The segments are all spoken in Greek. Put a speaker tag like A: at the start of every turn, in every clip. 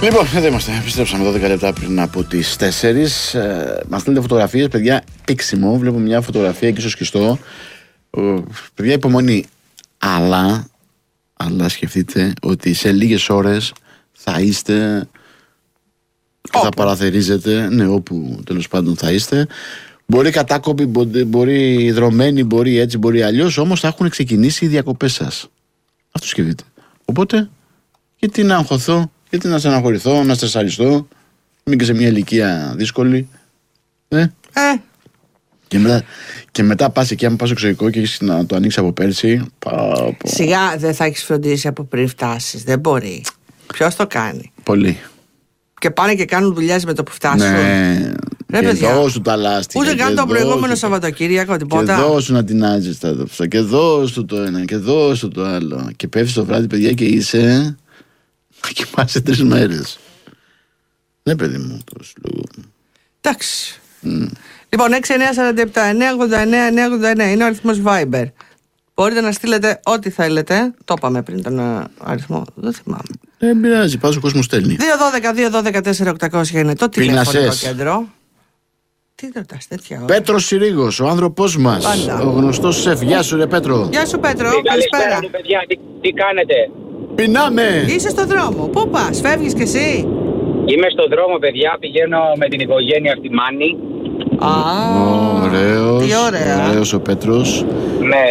A: Λοιπόν, εδώ είμαστε. Επιστρέψαμε 12 λεπτά πριν από τις 4. Μας στέλνετε φωτογραφίες, παιδιά. Πήξιμο. Βλέπω μια φωτογραφία εκεί στο σκιστό. Παιδιά, υπομονή. Αλλά σκεφτείτε ότι σε λίγες ώρες θα είστε. Και θα παραθερίζετε. Ναι, όπου τέλος πάντων θα είστε. Μπορεί κατάκοποι, μπορεί δρομένοι, μπορεί έτσι, μπορεί αλλιώς. Όμως θα έχουν ξεκινήσει οι διακοπές σας. Αυτό σκεφτείτε. Οπότε, γιατί να αγχωθώ. Γιατί να στεναχωρηθώ, να στρεσαριστώ, είμαι και σε μια ηλικία δύσκολη. Και μετά πας εκεί, άμα πας στο εξωτερικό και έχεις να το ανοίξει από πέρσι.
B: Σιγά δεν θα έχεις φροντίσει από πριν φτάσεις. Δεν μπορεί. Ποιος το κάνει?
A: Πολύ.
B: Και πάνε και κάνουν δουλειές με το που φτάσουν.
A: Ναι. Και δώσου τα λάστιχα.
B: Ούτε καν το προηγούμενο Σαββατοκύριακο, τίποτα.
A: Και δώσου να τεινάζεις τα δόψα. Και δώσου το ένα και δώσου το άλλο. Και πέφτεις το βράδυ, παιδιά, και είσαι. Και κοιμάσαι 3 μέρες. Ναι, παιδί μου, το λόγο.
B: Εντάξει. Λοιπόν, 6-9-47-9-89-989 είναι ο αριθμός Viber. Μπορείτε να στείλετε ό,τι θέλετε. Το είπαμε πριν τον αριθμό. Δεν θυμάμαι.
A: Δεν πειράζει, πας ο κόσμος στέλνει.
B: 2-12-2-12-4-800 είναι το τηλεφωνικό κέντρο. Τι ρωτάς τέτοια ώρα?
A: Πέτρος Συρίγος, ο άνθρωπός μας.
B: Πάντα.
A: Ο γνωστός σεφ. Γεια σου, ρε Πέτρο.
B: Γεια σου, Πέτρο.
C: Καλησπέρα. Παιδιά, τι κάνετε?
A: Πεινάμε.
B: Είσαι στο δρόμο. Πού πας, φεύγεις κι εσύ?
C: Είμαι στον δρόμο, παιδιά. Πηγαίνω με την οικογένεια στη Μάνη.
A: Ωραίος.
B: Τι ωραία.
A: Ωραίος ο Πέτρος.
C: Ναι,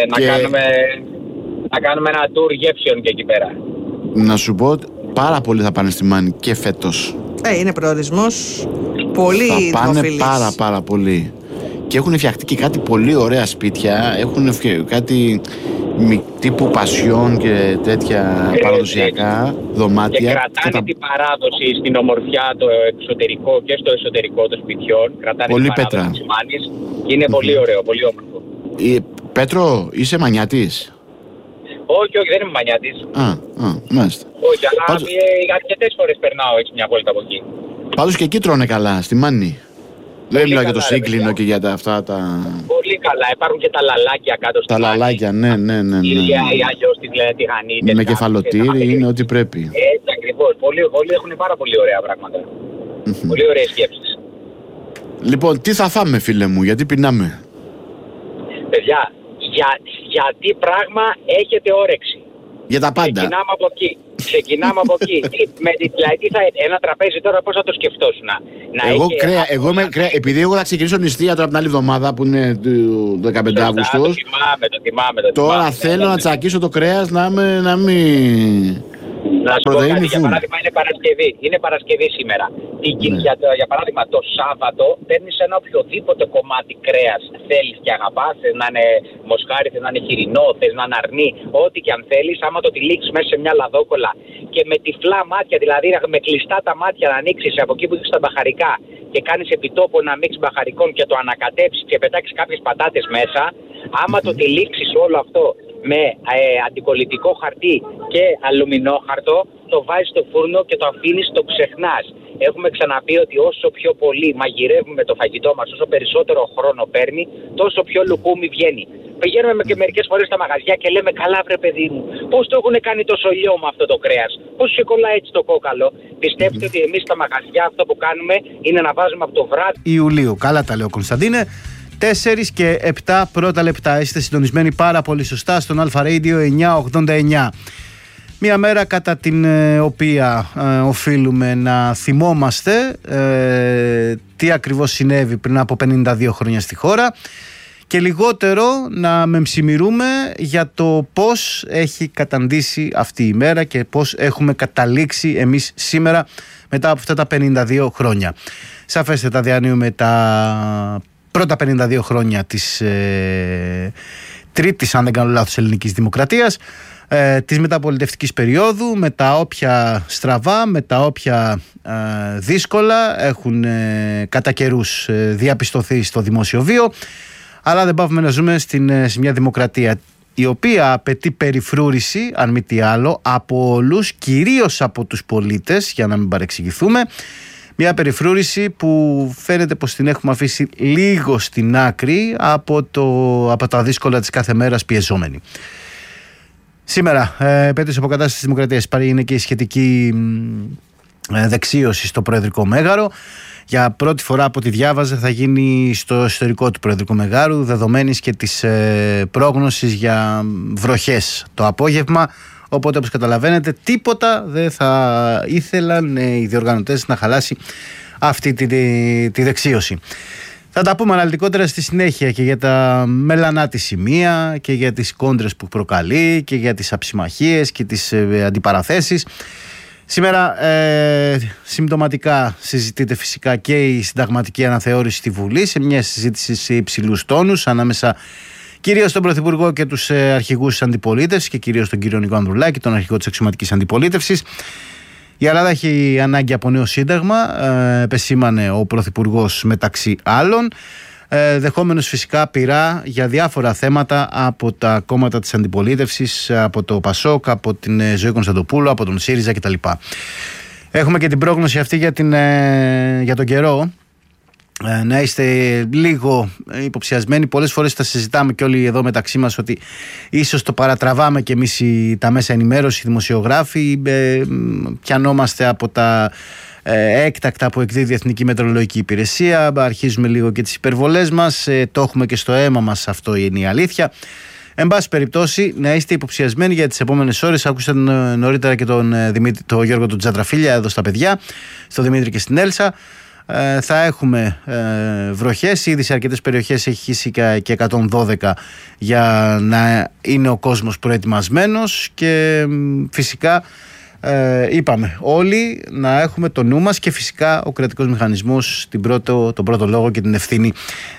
C: να κάνουμε ένα tour γεύσεων και εκεί πέρα.
A: Να σου πω, πάρα πολλοί θα πάνε στη Μάνη και φέτος.
B: Είναι προορισμός πολύ δημοφιλής.
A: Θα πάνε πάρα πολύ. Και έχουν φτιαχτεί και κάτι πολύ ωραία σπίτια. Έχουν κάτι τύπου πασιόν και τέτοια παραδοσιακά δωμάτια.
C: Και κρατάνε την παράδοση στην ομορφιά το εξωτερικό και στο εσωτερικό των σπιτιών. Κρατάνε
A: πολύ
C: την παράδοση της Μάνης. Και είναι πολύ ωραίο, πολύ όμορφο.
A: Πέτρο, είσαι μανιάτης?
C: Όχι, δεν είμαι μανιάτης.
A: Μάλιστα.
C: Όχι, αλλά αρκετές φορές περνάω έτσι μια βόλτα από εκεί.
A: Πάντως και εκεί τρώνε καλά, στη Μάνη. Δεν μιλάω για το σύγκλινο και για αυτά τα.
C: Πολύ καλά. Υπάρχουν και τα λαλάκια κάτω στα.
A: Τα λαλάκια, ναι.
C: Ή αλλιώς τη τηγανή.
A: Με κεφαλοτήρι είναι ό,τι πρέπει.
C: Έτσι ακριβώς. Πολλοί έχουν πάρα πολύ ωραία πράγματα. Πολύ ωραίες σκέψεις.
A: Λοιπόν, τι θα φάμε, φίλε μου, γιατί πεινάμε?
C: Παιδιά, για τι πράγμα έχετε όρεξη?
A: Για τα πάντα.
C: Ξεκινάμε από εκεί. Δηλαδή, ένα τραπέζι τώρα πώς θα το σκεφτόσουν?
A: Εγώ είμαι κρέα. Επειδή εγώ θα ξεκινήσω νηστεία τώρα από την άλλη εβδομάδα που είναι του 15 Αύγουστο.
C: Το θυμάμαι.
A: Τώρα θέλω να τσακίσω το κρέας να μην.
C: Να σου πω κάτι, για παράδειγμα είναι Παρασκευή σήμερα. Για παράδειγμα το Σάββατο παίρνεις ένα οποιοδήποτε κομμάτι κρέας θέλεις και αγαπάς, θες να είναι μοσχάρι, θες να είναι χοιρινό, θες να είναι αρνί, ό,τι και αν θέλεις, άμα το τυλίξεις μέσα σε μια λαδόκολα και με τυφλά μάτια, δηλαδή με κλειστά τα μάτια να ανοίξεις από εκεί που έχεις τα μπαχαρικά και κάνεις επιτόπου ένα μίξ μπαχαρικών και το ανακατέψεις και πετάξεις κάποιες πατάτες μέσα, άμα το τυλίξεις όλο αυτό με αντικολλητικό χαρτί και αλουμινόχαρτο, το βάζεις στο φούρνο και το αφήνεις, το ξεχνάς. Έχουμε ξαναπεί ότι όσο πιο πολύ μαγειρεύουμε το φαγητό μας, όσο περισσότερο χρόνο παίρνει, τόσο πιο λουκούμι βγαίνει. Πηγαίνουμε και μερικές φορές στα μαγαζιά και λέμε, καλά βρε παιδί μου, πώς το έχουν κάνει τόσο λιώμα αυτό το κρέας, πώς σε κολλάει έτσι το κόκαλο? Πιστεύετε ότι εμείς στα μαγαζιά αυτό που κάνουμε είναι να βάζουμε από το βράδυ
D: Ιουλίου? Καλά τα λέω, Κωνσταντίνε. 4 και 7 πρώτα λεπτά. Είστε συντονισμένοι πάρα πολύ σωστά στον Αλφα Radio 989. Μια μέρα κατά την οποία οφείλουμε να θυμόμαστε τι ακριβώς συνέβη πριν από 52 χρόνια στη χώρα και λιγότερο να μεμψημυρούμε για το πώς έχει καταντήσει αυτή η μέρα και πώς έχουμε καταλήξει εμείς σήμερα μετά από αυτά τα 52 χρόνια. Σαφέστατα διανύουμε τα πρώτα 52 χρόνια της τρίτης, αν δεν κάνω λάθος, ελληνικής δημοκρατίας, της μεταπολιτευτικής περίοδου, με τα όποια στραβά, με τα όποια δύσκολα έχουν κατά καιρούς διαπιστωθεί στο δημόσιο βίο, αλλά δεν πάβουμε να ζούμε σε μια δημοκρατία η οποία απαιτεί περιφρούρηση, αν μη τι άλλο, από όλους, κυρίως από τους πολίτες, για να μην παρεξηγηθούμε. Μια περιφρούρηση που φαίνεται πως την έχουμε αφήσει λίγο στην άκρη από τα δύσκολα της κάθε μέρας πιεζόμενη. Σήμερα, επέτειος αποκατάστασης της δημοκρατίας, είναι και η σχετική δεξίωση στο Προεδρικό Μέγαρο. Για πρώτη φορά από ό,τι διάβαζα θα γίνει στο εσωτερικό του Προεδρικού Μεγάρου, δεδομένης και της πρόγνωσης για βροχές το απόγευμα. Οπότε, όπως καταλαβαίνετε, τίποτα δεν θα ήθελαν οι διοργανωτές να χαλάσει αυτή τη δεξίωση. Θα τα πούμε αναλυτικότερα στη συνέχεια και για τα μελανά τη σημεία και για τις κόντρες που προκαλεί και για τις αψημαχίες και τις αντιπαραθέσεις. Σήμερα συμπτωματικά συζητείται φυσικά και η συνταγματική αναθεώρηση στη Βουλή, σε μια συζήτηση σε υψηλούς τόνους ανάμεσα κυρίως τον Πρωθυπουργό και τους αρχηγούς της αντιπολίτευσης και κυρίως τον κύριο Νικό Ανδρουλάκη, τον αρχηγό της αξιωματικής αντιπολίτευσης. Η Ελλάδα έχει ανάγκη από νέο σύνταγμα, επεσήμανε ο Πρωθυπουργός μεταξύ άλλων, δεχόμενος φυσικά πειρά για διάφορα θέματα από τα κόμματα της αντιπολίτευσης, από το ΠΑΣΟΚ, από την Ζωή Κωνσταντοπούλου, από τον ΣΥΡΙΖΑ κτλ. Έχουμε και την πρόγνωση αυτή για τον καιρό. Να είστε λίγο υποψιασμένοι. Πολλές φορές τα συζητάμε και όλοι εδώ μεταξύ μας ότι ίσως το παρατραβάμε και εμείς τα μέσα ενημέρωση, οι δημοσιογράφοι, πιανόμαστε από τα έκτακτα που εκδίδει η Εθνική Μετεωρολογική Υπηρεσία, αρχίζουμε λίγο και τις υπερβολές μας, το έχουμε και στο αίμα μας, αυτό είναι η αλήθεια. Εν πάση περιπτώσει, να είστε υποψιασμένοι για τις επόμενες ώρες. Άκουσα νωρίτερα και τον Γιώργο του Τζατραφίλια εδώ στα παιδιά, στον Δημήτρη και στην Έλσα. Θα έχουμε βροχές, ήδη σε αρκετές περιοχές έχει χύσει και 112 για να είναι ο κόσμος προετοιμασμένος και φυσικά είπαμε όλοι να έχουμε το νου μας και φυσικά ο κρατικός μηχανισμός τον πρώτο λόγο και την ευθύνη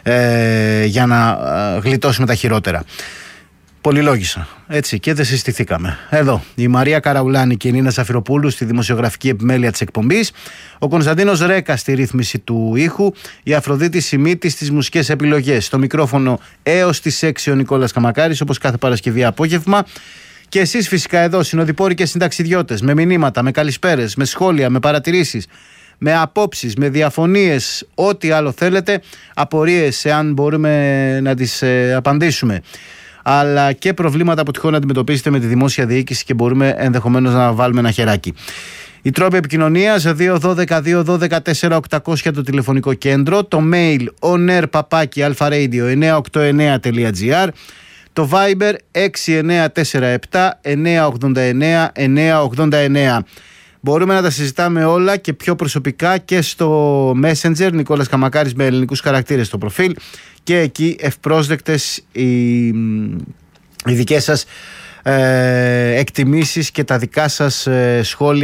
D: για να γλιτώσουμε τα χειρότερα. Πολυλόγησα, έτσι, και δεν συστηθήκαμε. Εδώ η Μαρία Καραουλάνη και η Νίνα Σαφυροπούλου στη δημοσιογραφική επιμέλεια της εκπομπής, ο Κωνσταντίνος Ρέκα στη ρύθμιση του ήχου, η Αφροδίτη Σιμίτη στις μουσικές επιλογές. Στο μικρόφωνο έως τις 6 ο Νικόλας Καμακάρης, όπως κάθε Παρασκευή απόγευμα. Και εσείς φυσικά εδώ, συνοδοιπόροι και συνταξιδιώτες, με μηνύματα, με καλησπέρες, με σχόλια, με παρατηρήσεις, με απόψεις, με διαφωνίες, ό,τι άλλο θέλετε, απορίες, εάν μπορούμε να τις απαντήσουμε, αλλά και προβλήματα που τυχόν αντιμετωπίσετε με τη δημόσια διοίκηση και μπορούμε ενδεχομένως να βάλουμε ένα χεράκι. Οι τρόποι επικοινωνίας 212-214-800 το τηλεφωνικό κέντρο, το mail onair@alfaradio989.gr, το Viber 6947-989-989. Μπορούμε να τα συζητάμε όλα και πιο προσωπικά και στο Messenger, Νικόλας Καμακάρης με ελληνικούς χαρακτήρες στο προφίλ, και εκεί ευπρόσδεκτες οι δικές σας εκτιμήσεις και τα δικά σας σχόλια